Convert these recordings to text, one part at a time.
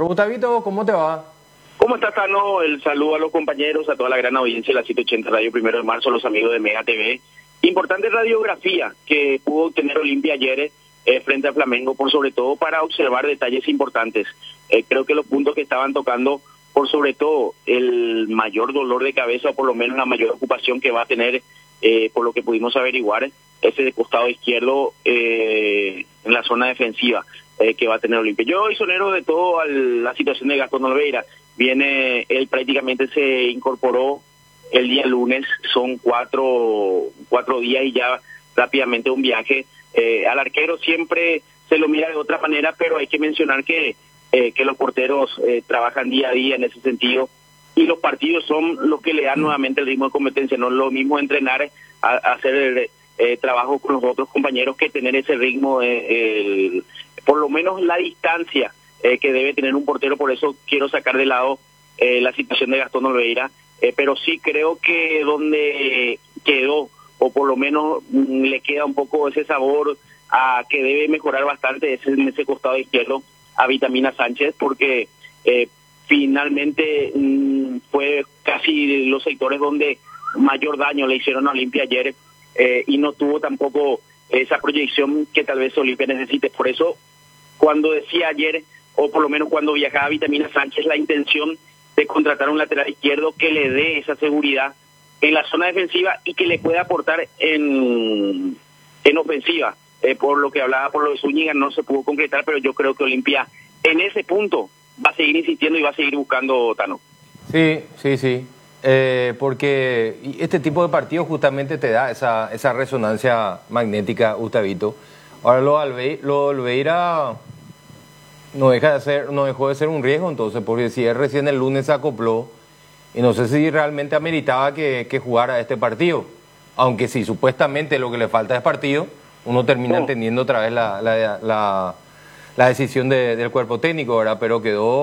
Gustavito, ¿cómo te va? ¿Cómo estás, Tano? El saludo a los compañeros, a toda la gran audiencia de la 780 Radio 1 de marzo, a los amigos de Mega TV. Importante radiografía que pudo obtener Olimpia ayer frente a Flamengo, por sobre todo para observar detalles importantes. Creo que los puntos que estaban tocando, por sobre todo el mayor dolor de cabeza, o por lo menos la mayor ocupación que va a tener, por lo que pudimos averiguar, ese de costado izquierdo en la zona defensiva que va a tener Olimpia. Yo exonero de todo a la situación de Gastón Olveira. Él prácticamente se incorporó el día lunes, son cuatro días y ya rápidamente un viaje. Al arquero siempre se lo mira de otra manera, pero hay que mencionar que los porteros trabajan día a día en ese sentido, y los partidos son lo que le dan nuevamente el ritmo de competencia. No es lo mismo entrenar, hacer trabajo con los otros compañeros, que tener ese ritmo, por lo menos la distancia que debe tener un portero. Por eso quiero sacar de lado la situación de Gastón Olveira, pero sí creo que donde quedó, o por lo menos le queda un poco ese sabor a que debe mejorar bastante, en ese costado izquierdo a Vitamina Sánchez, porque finalmente fue casi los sectores donde mayor daño le hicieron a Olimpia ayer, y no tuvo tampoco esa proyección que tal vez Olimpia necesite. Por eso, cuando decía ayer, o por lo menos cuando viajaba Vitamina Sánchez, la intención de contratar un lateral izquierdo que le dé esa seguridad en la zona defensiva y que le pueda aportar en ofensiva. Por lo que hablaba, por lo de Zúñiga, no se pudo concretar, pero yo creo que Olimpia en ese punto va a seguir insistiendo y va a seguir buscando, Tano. Sí. Porque este tipo de partidos justamente te da esa resonancia magnética, Gustavito. Ahora lo Olveira no dejó de ser un riesgo, entonces, porque si él recién el lunes se acopló, y no sé si realmente ameritaba que jugara este partido, aunque sí, supuestamente lo que le falta es partido, uno termina entendiendo otra vez la decisión del cuerpo técnico, ¿verdad? Pero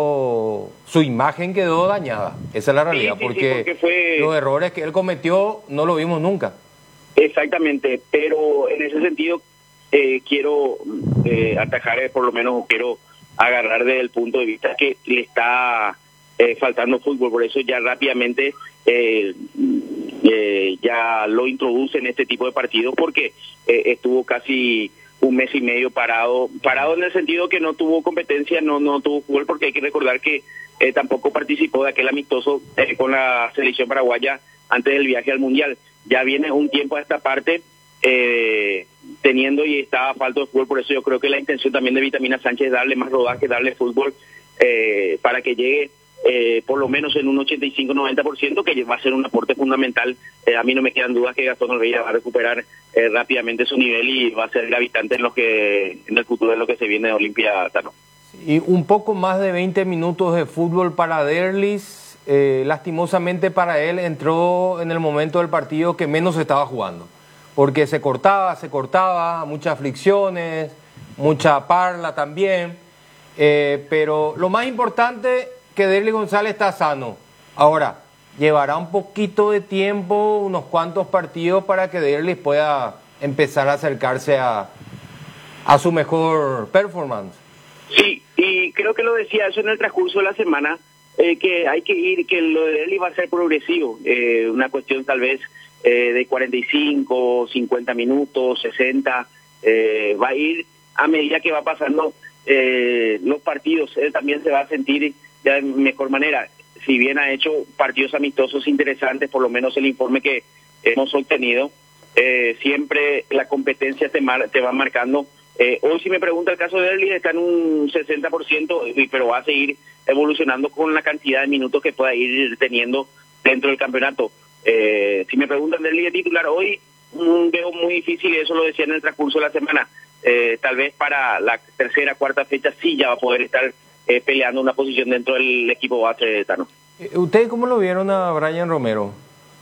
su imagen quedó dañada, esa es la realidad, porque los errores que él cometió no lo vimos nunca. Exactamente, pero en ese sentido quiero atajar, por lo menos quiero agarrar desde el punto de vista que le está faltando fútbol. Por eso ya rápidamente ya lo introduce en este tipo de partidos, porque estuvo casi un mes y medio parado en el sentido que no tuvo competencia, no tuvo fútbol, porque hay que recordar que tampoco participó de aquel amistoso con la selección paraguaya antes del viaje al Mundial. Ya viene un tiempo a esta parte teniendo y estaba falto de fútbol. Por eso yo creo que la intención también de Vitamina Sánchez es darle más rodaje, darle fútbol para que llegue por lo menos en un 85-90%, que va a ser un aporte fundamental. A mí no me quedan dudas que Gastón Olveira va a recuperar rápidamente su nivel y va a ser gravitante en el futuro de lo que se viene de Olimpia, Tano. Y un poco más de 20 minutos de fútbol para Derlis. Lastimosamente para él entró en el momento del partido que menos estaba jugando, porque se cortaba, muchas fricciones, mucha parla también, pero lo más importante, que Derlis González está sano. Ahora, llevará un poquito de tiempo, unos cuantos partidos, para que Derlis pueda empezar a acercarse a su mejor performance. Sí, y creo que lo decía eso en el transcurso de la semana, que hay que lo de Derlis va a ser progresivo, una cuestión tal vez de 45, 50 minutos, 60, va a ir a medida que va pasando los partidos. Él también se va a sentir ya de mejor manera. Si bien ha hecho partidos amistosos interesantes, por lo menos el informe que hemos obtenido, siempre la competencia te va marcando. Hoy, si me pregunta el caso de Derlis, está en un 60%, pero va a seguir evolucionando con la cantidad de minutos que pueda ir teniendo dentro del campeonato. Si me preguntan del Derlis de titular hoy, veo muy difícil, y eso lo decía en el transcurso de la semana. Tal vez para la tercera, cuarta fecha sí ya va a poder estar peleando una posición dentro del equipo base de Tano. ¿Ustedes cómo lo vieron a Brian Romero?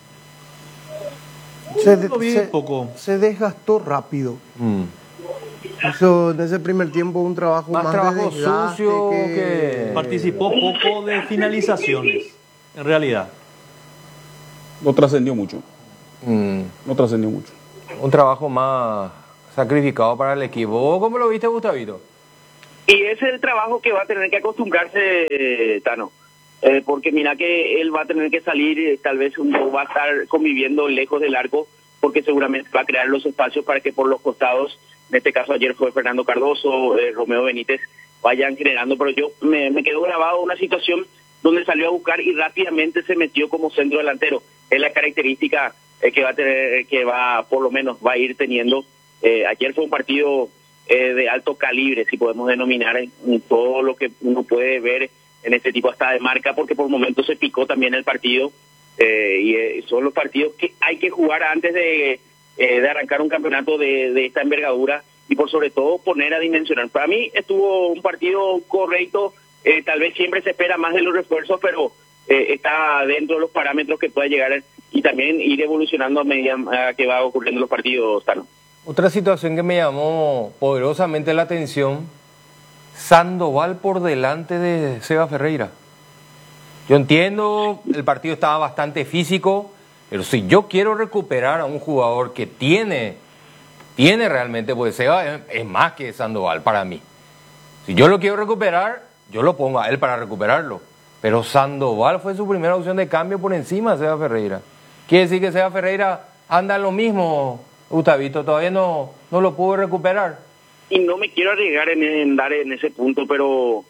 Se desgastó rápido. Hizo en ese primer tiempo un trabajo más trabajo de desgaste, sucio que... Participó poco de finalizaciones, en realidad. No trascendió mucho. No trascendió mucho. Un trabajo más sacrificado para el equipo. ¿Cómo lo viste, Gustavito? Y ese es el trabajo que va a tener que acostumbrarse, Tano. Porque mira que él va a tener que salir, tal vez va a estar conviviendo lejos del arco, porque seguramente va a crear los espacios para que por los costados, en este caso ayer fue Fernando Cardoso, Romeo Benítez, vayan generando. Pero yo me quedó grabado una situación donde salió a buscar y rápidamente se metió como centro delantero. Es la característica que va a tener, que va, por lo menos va a ir teniendo. Ayer fue un partido de alto calibre, si podemos denominar, todo lo que uno puede ver en este tipo hasta de marca, porque por momentos se picó también el partido, y son los partidos que hay que jugar antes de arrancar un campeonato de esta envergadura, y por sobre todo poner a dimensionar. Para mí estuvo un partido correcto, tal vez siempre se espera más de los refuerzos, pero está dentro de los parámetros que pueda llegar, y también ir evolucionando a medida que va ocurriendo los partidos, Tano. Otra situación que me llamó poderosamente la atención, Sandoval por delante de Seba Ferreira. Yo entiendo, el partido estaba bastante físico, pero si yo quiero recuperar a un jugador que tiene realmente, pues Seba es más que Sandoval para mí. Si yo lo quiero recuperar, yo lo pongo a él para recuperarlo. Pero Sandoval fue su primera opción de cambio por encima de Seba Ferreira. Quiere decir que Seba Ferreira anda en lo mismo, Gustavito, todavía no lo pudo recuperar. Y no me quiero arriesgar en dar en ese punto, pero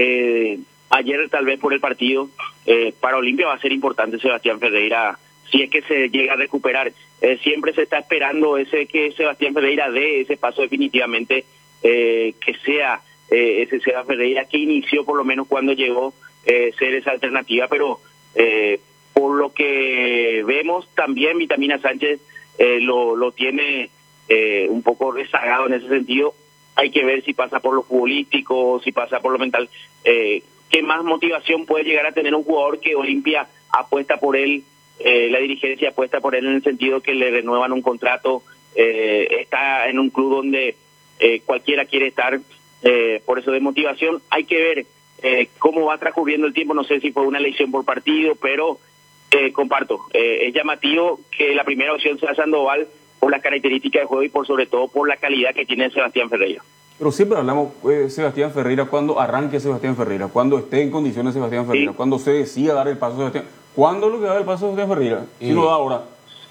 ayer tal vez por el partido, para Olimpia va a ser importante Sebastián Ferreira, si es que se llega a recuperar. Siempre se está esperando que Sebastián Ferreira dé ese paso definitivamente, que sea ese Seba Ferreira que inició por lo menos cuando llegó ser esa alternativa, pero por lo que vemos también Vitamina Sánchez lo tiene un poco rezagado en ese sentido. Hay que ver si pasa por lo futbolístico, si pasa por lo mental. ¿Qué más motivación puede llegar a tener un jugador que Olimpia apuesta por él, la dirigencia apuesta por él en el sentido que le renuevan un contrato, está en un club donde cualquiera quiere estar, por eso de motivación hay que ver cómo va transcurriendo el tiempo. No sé si fue una elección por partido, pero comparto, es llamativo que la primera opción sea Sandoval por las características de juego y por sobre todo por la calidad que tiene Sebastián Ferreira. Pero siempre hablamos de Sebastián Ferreira cuando arranque Sebastián Ferreira, cuando esté en condiciones Sebastián Ferreira, sí, cuando se decida dar el paso a Sebastián. ¿Cuándo es lo que da el paso a Sebastián Ferreira? Si lo da ahora.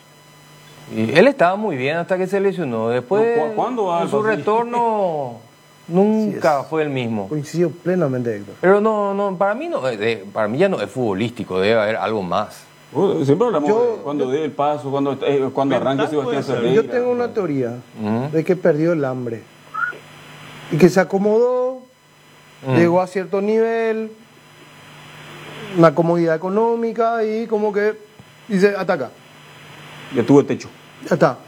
Y él estaba muy bien hasta que se lesionó. Después, ¿cuándo va en su retorno, nunca fue el mismo. Coincido plenamente, Héctor. Pero no, para mí ya no es futbolístico, debe haber algo más. Siempre hablamos de cuando dé el paso, cuando arranque Sebastián Ferreira. Yo tengo una teoría de que perdió el hambre y que se acomodó, llegó a cierto nivel, una comodidad económica y como que dice, hasta acá. Ya tuvo el techo. Ya está.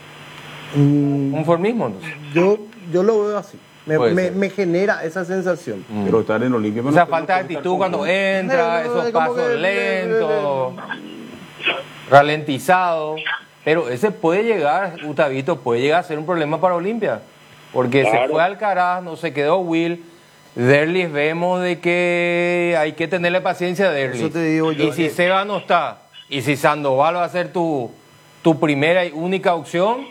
¿Conformismo entonces? Yo lo veo así. Me genera esa sensación. Pero estar en Olimpia... O sea, falta de actitud cuando entra, esos pasos lentos, ralentizados. Pero ese puede llegar, Gustavito, puede llegar a ser un problema para Olimpia. Porque claro, se fue Alcaraz, no se quedó Will. Derlis, vemos de que hay que tenerle paciencia a Derlis. Eso te digo yo. Y si Seba no está, y si Sandoval va a ser tu primera y única opción,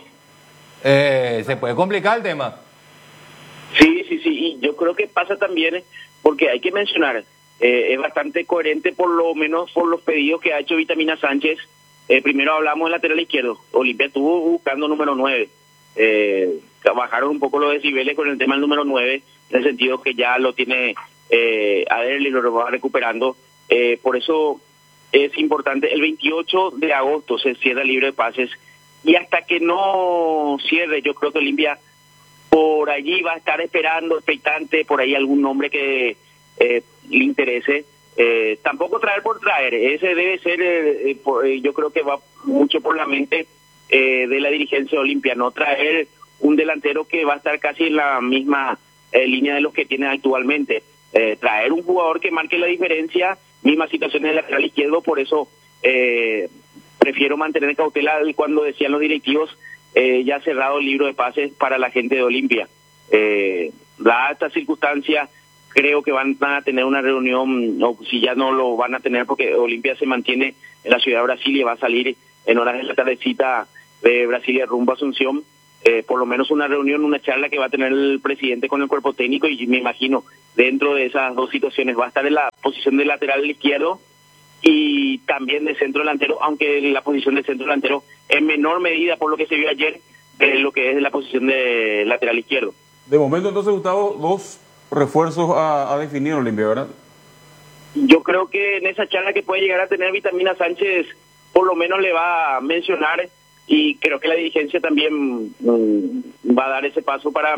se puede complicar el tema. Sí, y yo creo que pasa también, porque hay que mencionar, es bastante coherente por lo menos por los pedidos que ha hecho Vitamina Sánchez. Primero hablamos del lateral izquierdo, Olimpia estuvo buscando número 9, bajaron un poco los decibeles con el tema del número 9, en el sentido que ya lo tiene Adel y lo va recuperando, por eso es importante. El 28 de agosto se cierra libre de pases, y hasta que no cierre, yo creo que Olimpia por allí va a estar esperando, expectante, por ahí algún nombre que le interese. Tampoco traer por traer, ese debe ser, yo creo que va mucho por la mente de la dirigencia de Olimpia, no traer un delantero que va a estar casi en la misma línea de los que tienen actualmente. Traer un jugador que marque la diferencia, misma situación en el lateral izquierdo, por eso prefiero mantener cautela cuando decían los directivos, ya cerrado el libro de pases para la gente de Olimpia. Dada esta circunstancia, creo que van a tener una reunión, o si ya no lo van a tener, porque Olimpia se mantiene en la ciudad de Brasilia, va a salir en horas de la tardecita de Brasilia rumbo a Asunción. por lo menos una reunión, una charla que va a tener el presidente con el cuerpo técnico, y me imagino dentro de esas dos situaciones va a estar en la posición de lateral izquierdo y también de centro delantero, aunque la posición de centro delantero en menor medida por lo que se vio ayer de lo que es la posición de lateral izquierdo. De momento entonces, Gustavo, dos refuerzos a definir Olimpia, ¿verdad? Yo creo que en esa charla que puede llegar a tener Vitamina Sánchez, por lo menos le va a mencionar, y creo que la dirigencia también va a dar ese paso para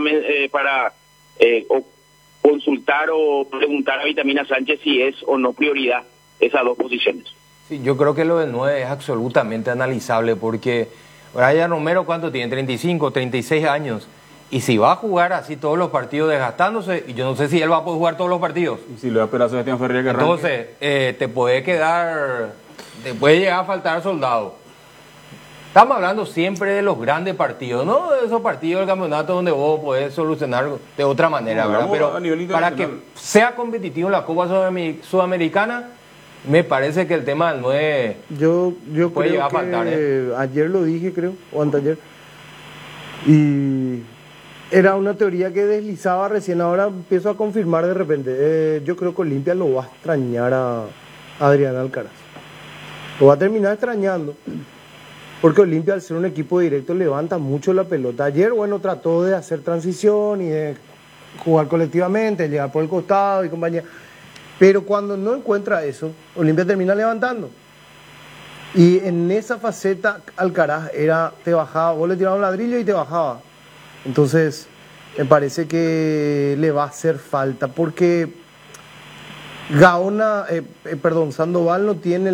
consultar o preguntar a Vitamina Sánchez si es o no prioridad esas dos posiciones. Sí, yo creo que lo del 9 es absolutamente analizable, porque Brian Romero, ¿cuánto tiene? 35, 36 años. Y si va a jugar así todos los partidos desgastándose, y yo no sé si él va a poder jugar todos los partidos. Y si le va a esperar a Sebastián Ferreira que arranque. Entonces, te puede llegar a faltar soldado. Estamos hablando siempre de los grandes partidos, no de esos partidos del campeonato donde vos podés solucionar de otra manera, ¿verdad? Pero para que sea competitivo en la Copa Sudamericana, me parece que el tema del 9 yo puede creo llegar a que faltar. Ayer lo dije, creo, o anteayer, y era una teoría que deslizaba recién, ahora empiezo a confirmar de repente. Yo creo que Olimpia lo va a extrañar a Adrián Alcaraz. Lo va a terminar extrañando. Porque Olimpia, al ser un equipo directo, levanta mucho la pelota. Ayer, bueno, trató de hacer transición y de jugar colectivamente, llegar por el costado y compañía. Pero cuando no encuentra eso, Olimpia termina levantando. Y en esa faceta, Alcaraz te bajaba, vos le tirabas un ladrillo y te bajaba. Entonces, me parece que le va a hacer falta, porque Sandoval no tiene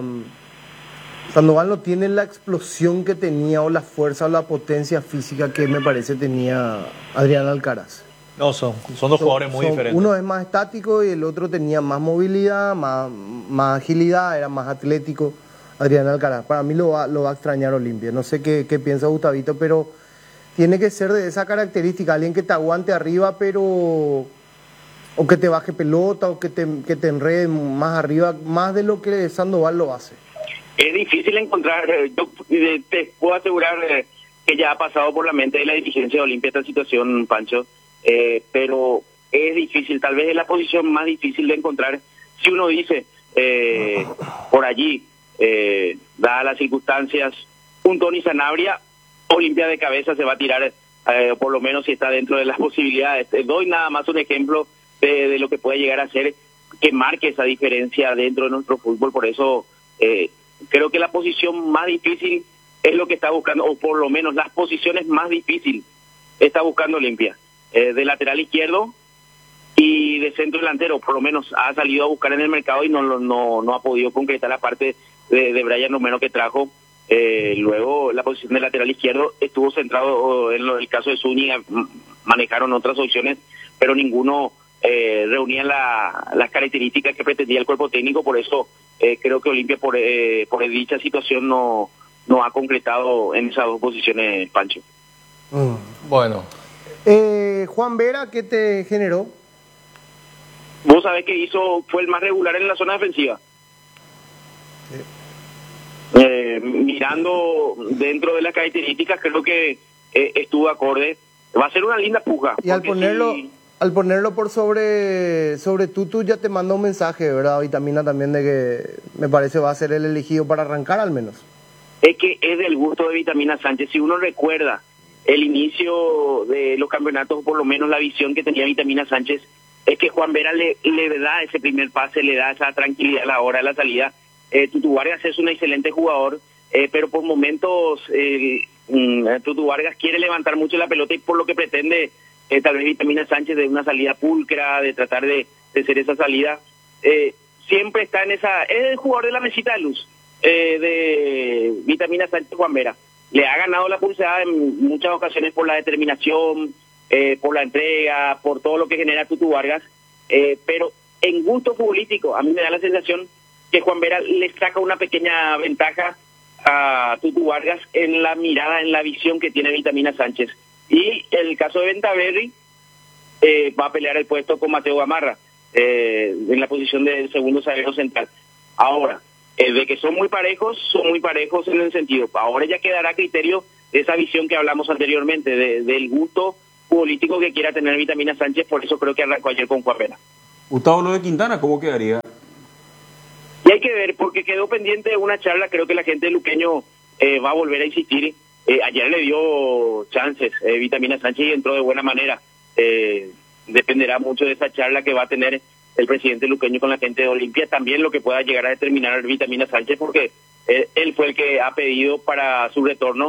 la explosión que tenía, o la fuerza o la potencia física que me parece tenía Adrián Alcaraz. No, son dos jugadores muy diferentes. Uno es más estático y el otro tenía más movilidad, más agilidad, era más atlético. Adrián Alcaraz, para mí lo va a extrañar Olimpia. No sé qué piensa Gustavito, pero tiene que ser de esa característica, alguien que te aguante arriba, pero o que te baje pelota, o que te enrede más arriba, más de lo que Sandoval lo hace. Es difícil encontrar, yo te puedo asegurar que ya ha pasado por la mente de la dirigencia de Olimpia esta situación, Pancho, pero es difícil, tal vez es la posición más difícil de encontrar. Si uno dice por allí, dadas las circunstancias, un Tony Sanabria, Olimpia de cabeza se va a tirar, por lo menos si está dentro de las posibilidades. Doy nada más un ejemplo de lo que puede llegar a ser, que marque esa diferencia dentro de nuestro fútbol. Por eso creo que la posición más difícil es lo que está buscando, o por lo menos las posiciones más difíciles está buscando Olimpia, de lateral izquierdo y de centro delantero. Por lo menos ha salido a buscar en el mercado y no ha podido concretar la parte de Brian Romero que trajo. Luego la posición de lateral izquierdo estuvo centrado en el caso de Zúñiga, manejaron otras opciones, pero ninguno reunía las características que pretendía el cuerpo técnico. Por eso creo que Olimpia por dicha situación no ha concretado en esas dos posiciones, Pancho. Bueno. Juan Vera, ¿qué te generó? Vos sabés que fue el más regular en la zona defensiva. Mirando dentro de las características, creo que estuvo acorde. Va a ser una linda puja. Y al ponerlo por sobre Tutu, ya te manda un mensaje, ¿verdad? Vitamina también, de que me parece va a ser el elegido para arrancar al menos. Es que es del gusto de Vitamina Sánchez. Si uno recuerda el inicio de los campeonatos, por lo menos la visión que tenía Vitamina Sánchez, es que Juan Vera le da ese primer pase, le da esa tranquilidad a la hora de la salida. Tutu Vargas es un excelente jugador, pero por momentos Tutu Vargas quiere levantar mucho la pelota, y por lo que pretende tal vez Vitamina Sánchez, de una salida pulcra, de tratar de hacer esa salida, siempre está en esa. Es el jugador de la mesita de luz de Vitamina Sánchez, Juan Vera. Le ha ganado la pulsada en muchas ocasiones por la determinación, por la entrega, por todo lo que genera Tutu Vargas, pero en gusto futbolístico a mí me da la sensación que Juan Vera le saca una pequeña ventaja a Tutu Vargas en la mirada, en la visión que tiene Vitamina Sánchez. Y el caso de Ventaverri, va a pelear el puesto con Mateo Gamarra en la posición de segundo zaguero central. Ahora, de que son muy parejos en el sentido. Ahora ya quedará a criterio esa visión que hablamos anteriormente, del gusto futbolístico que quiera tener Vitamina Sánchez. Por eso creo que arrancó ayer con Juan Pena. Gustavo, lo de Quintana, ¿cómo quedaría? Y hay que ver, porque quedó pendiente de una charla. Creo que la gente de Luqueño va a volver a insistir. Ayer le dio chances Vitamina Sánchez y entró de buena manera. Dependerá mucho de esa charla que va a tener el presidente luqueño con la gente de Olimpia, también lo que pueda llegar a determinar Vitamina Sánchez, porque él fue el que ha pedido para su retorno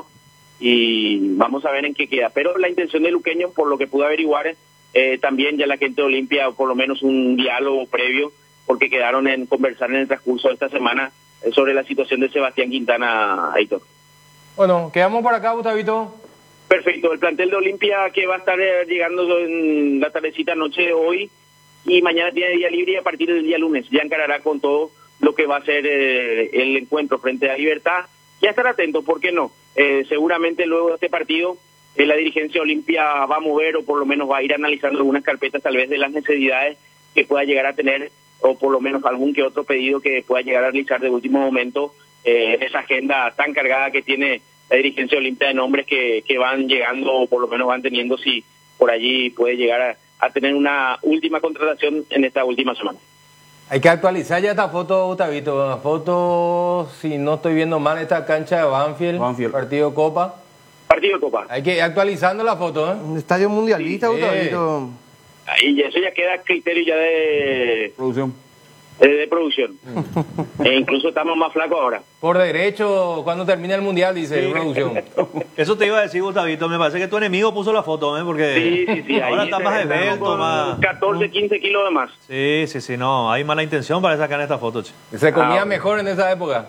y vamos a ver en qué queda. Pero la intención de luqueño, por lo que pude averiguar, también ya la gente de Olimpia, por lo menos un diálogo previo, porque quedaron en conversar en el transcurso de esta semana sobre la situación de Sebastián Quintana, Aitor. Bueno, quedamos por acá, Gustavito. Perfecto, el plantel de Olimpia que va a estar llegando en la tardecita noche de hoy y mañana tiene día libre y a partir del día lunes ya encarará con todo lo que va a ser el encuentro frente a Libertad. Ya estar atentos, ¿por qué no? Seguramente luego de este partido la dirigencia Olimpia va a mover o por lo menos va a ir analizando algunas carpetas tal vez de las necesidades que pueda llegar a tener o por lo menos algún que otro pedido que pueda llegar a realizar de último momento esa agenda tan cargada que tiene la dirigencia Olimpia de nombres que van llegando o por lo menos van teniendo, si por allí puede llegar a tener una última contratación en esta última semana. Hay que actualizar ya esta foto, Gustavito. Una foto, si no estoy viendo mal, esta cancha de Banfield. Partido Copa. Partido de Copa. Hay que ir actualizando la foto, ¿eh? Un estadio mundialista, Sí. Gustavito. Ahí eso ya queda criterio ya de Producción. producción. E incluso estamos más flacos ahora. Por derecho, cuando termine el mundial, dice producción. Eso te iba a decir, Gustavito. Me parece que tu enemigo puso la foto, ¿eh? Porque Sí. ahora Ahí está más estamos evento, con más... 14, 15 kilos de más. Sí, no. Hay mala intención para sacar esta foto, che. Se comía mejor en esa época.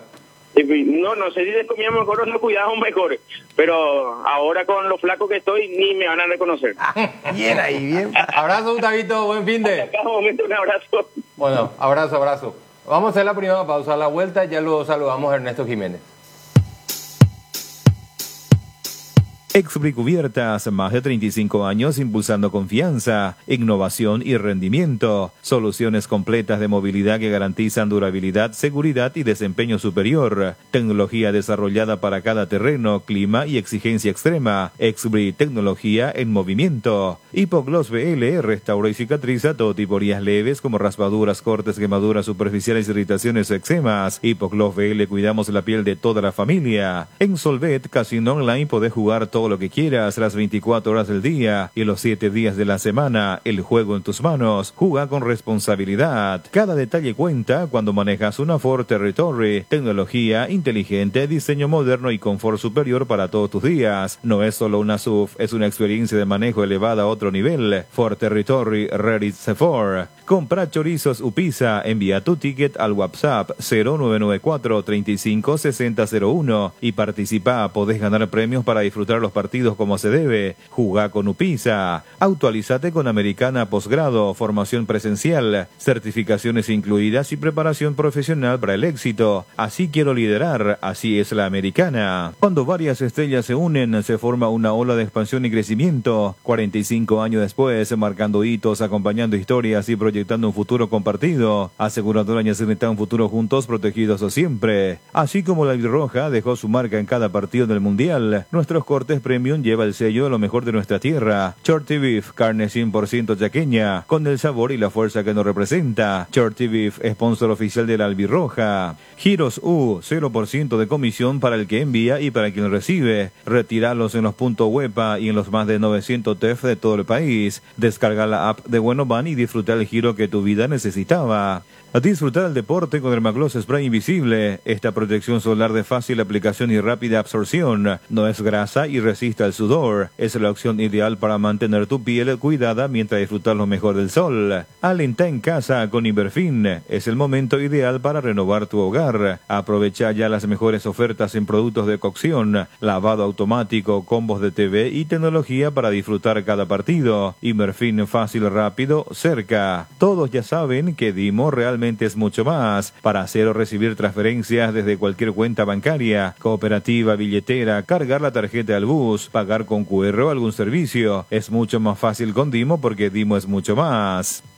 No sé si se comía mejor o no cuidaban mejor, pero ahora con lo flaco que estoy ni me van a reconocer. Bien ahí, bien. Abrazo, Gustavito, buen fin de. A cada momento un abrazo. Bueno, abrazo. Vamos a hacer la primera pausa. A la vuelta ya lo saludamos a Ernesto Jiménez. Exbri Cubiertas, más de 35 años impulsando confianza, innovación y rendimiento. Soluciones completas de movilidad que garantizan durabilidad, seguridad y desempeño superior. Tecnología desarrollada para cada terreno, clima y exigencia extrema. Exbri, tecnología en movimiento. Hipogloss BL restaura y cicatriza todo tipo de heridas leves como raspaduras, cortes, quemaduras superficiales, irritaciones o eczemas. Hipogloss BL cuidamos la piel de toda la familia. En Solvet Casino Online podés jugar todo lo que quieras las 24 horas del día y los 7 días de la semana. El juego en tus manos. Juega con responsabilidad. Cada detalle cuenta cuando manejas una Ford Territory. Tecnología inteligente, diseño moderno y confort superior para todos tus días. No es solo una SUV, es una experiencia de manejo elevada a otro nivel. Ford Territory Ready Ford. Compra chorizos Upisa. Envía tu ticket al WhatsApp 0994 35 6001 y participa. Podés ganar premios para disfrutar los partidos como se debe. Jugá con Upisa. Actualízate con Americana Posgrado, formación presencial, certificaciones incluidas y preparación profesional para el éxito. Así quiero liderar, así es la Americana. Cuando varias estrellas se unen, se forma una ola de expansión y crecimiento. 45 años después, marcando hitos, acompañando historias y proyectando un futuro compartido. Aseguradora Ñacenetá, un futuro juntos, protegidos siempre. Así como la Albirroja dejó su marca en cada partido del Mundial, nuestros cortes Premium lleva el sello de lo mejor de nuestra tierra. Shorty Beef, carne 100% chaqueña, con el sabor y la fuerza que nos representa. Shorty Beef, sponsor oficial de la Albirroja. Giros U, 0% de comisión para el que envía y para quien recibe. Retiralos en los puntos Huepa y en los más de 900 TEF de todo el país. Descarga la app de Buenoban y disfruta el giro que tu vida necesitaba. A disfrutar el deporte con Dermagloss Spray Invisible. Esta protección solar de fácil aplicación y rápida absorción. No es grasa y resiste al sudor. Es la opción ideal para mantener tu piel cuidada mientras disfrutas lo mejor del sol. Alenta en casa con Iberfin. Es el momento ideal para renovar tu hogar. Aprovecha ya las mejores ofertas en productos de cocción, lavado automático, combos de TV y tecnología para disfrutar cada partido. Iberfin, fácil, rápido, cerca. Todos ya saben que Dimo realmente es mucho más. Para hacer o recibir transferencias desde cualquier cuenta bancaria, cooperativa, billetera, cargar la tarjeta al bus, pagar con QR o algún servicio. Es mucho más fácil con Dimo porque Dimo es mucho más.